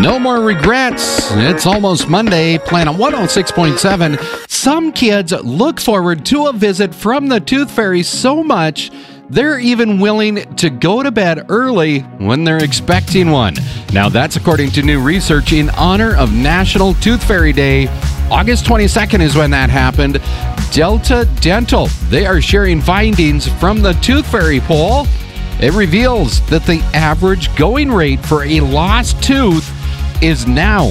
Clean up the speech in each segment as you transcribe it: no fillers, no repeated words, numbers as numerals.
No more regrets. It's almost Monday. Planet 106.7. Some kids look forward to a visit from the Tooth Fairy so much they're even willing to go to bed early when they're expecting one. Now, that's according to new research in honor of National Tooth Fairy Day. August 22nd is when that happened. Delta Dental, they are sharing findings from the Tooth Fairy poll. It reveals that the average going rate for a lost tooth is now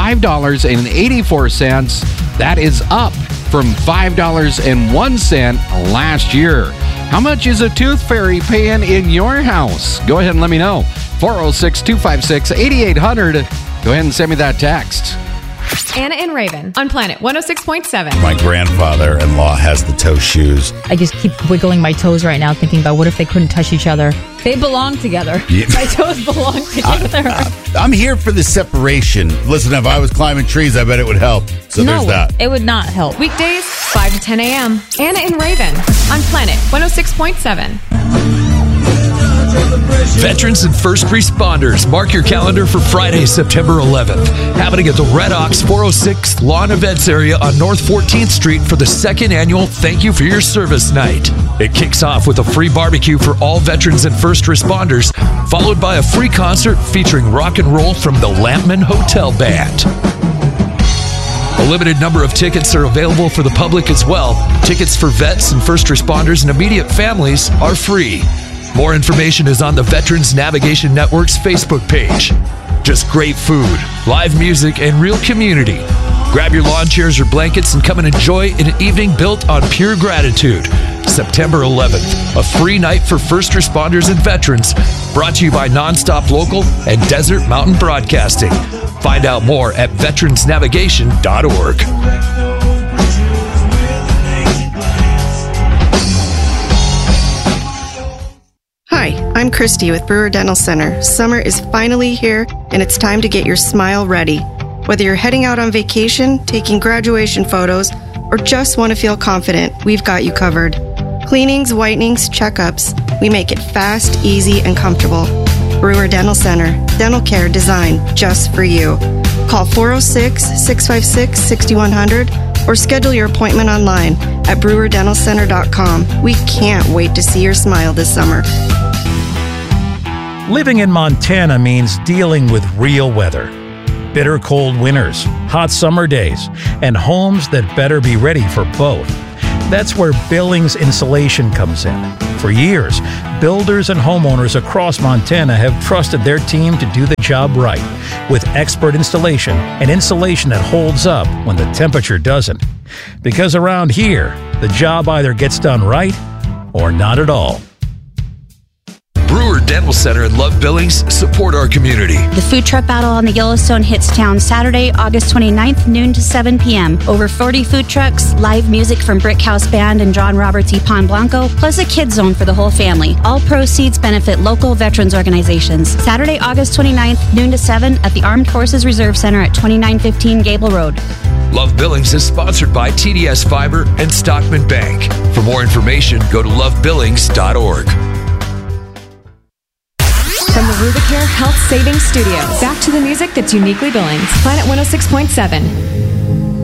$5.84. That is up from $5.01 last year. How much is a Tooth Fairy paying in your house? Go ahead and let me know. 406-256-8800. Go ahead and send me that text. Anna and Raven on Planet 106.7. My grandfather-in-law has the toe shoes. I just keep wiggling my toes right now, thinking about what if they couldn't touch each other. They belong together. Yeah. My toes belong together. I'm here for the separation. Listen, if I was climbing trees, I bet it would help. So there's that. It would not help. Weekdays, 5 to 10 a.m. Anna and Raven on Planet 106.7. Veterans and first responders, mark your calendar for Friday, September 11th. Happening at the Red Ox 406 Lawn Events area on North 14th Street for the second annual Thank You for Your Service Night. It kicks off with a free barbecue for all veterans and first responders, followed by a free concert featuring rock and roll from the Lampman Hotel Band. A limited number of tickets are available for the public as well. Tickets for vets and first responders and immediate families are free. More information is on the Veterans Navigation Network's Facebook page. Just great food, live music, and real community. Grab your lawn chairs or blankets and come and enjoy an evening built on pure gratitude. September 11th, a free night for first responders and veterans, brought to you by Nonstop Local and Desert Mountain Broadcasting. Find out more at veteransnavigation.org. Hi, I'm Christy with Brewer Dental Center. Summer is finally here, and it's time to get your smile ready. Whether you're heading out on vacation, taking graduation photos, or just want to feel confident, we've got you covered. Cleanings, whitenings, checkups, we make it fast, easy, and comfortable. Brewer Dental Center, dental care designed just for you. Call 406-656-6100 or schedule your appointment online at brewerdentalcenter.com. We can't wait to see your smile this summer. Living in Montana means dealing with real weather. Bitter cold winters, hot summer days, and homes that better be ready for both. That's where Billings Insulation comes in. For years, builders and homeowners across Montana have trusted their team to do the job right, with expert installation and insulation that holds up when the temperature doesn't. Because around here, the job either gets done right or not at all. Brewer Dental Center and Love Billings support our community. The food truck battle on the Yellowstone hits town Saturday, August 29th, noon to 7 p.m. Over 40 food trucks, live music from Brick House Band and John Roberts y Pan Blanco, plus a kids zone for the whole family. All proceeds benefit local veterans organizations. Saturday, August 29th, noon to 7 at the Armed Forces Reserve Center at 2915 Gable Road. Love Billings is sponsored by TDS Fiber and Stockman Bank. For more information, go to lovebillings.org. From the Rubicare Health Savings Studios, back to the music that's uniquely Billings. Planet 106.7.